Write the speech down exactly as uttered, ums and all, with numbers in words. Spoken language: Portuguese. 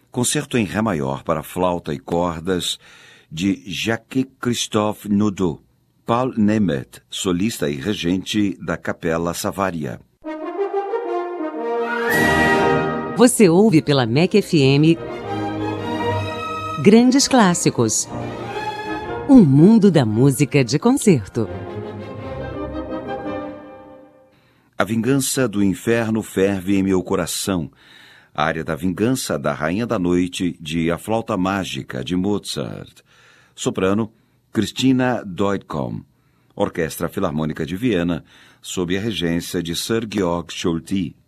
Concerto em Ré maior para flauta e cordas de Jacques-Christophe Naudot, Paul Nemeth, solista e regente da Capela Savaria. Você ouve pela M E C F M Grandes Clássicos. Um mundo da música de concerto. A vingança do inferno ferve em meu coração. A área da vingança da Rainha da Noite de A Flauta Mágica de Mozart. Soprano, Christina Doidkom. Orquestra Filarmônica de Viena, sob a regência de Sir Georg Solti.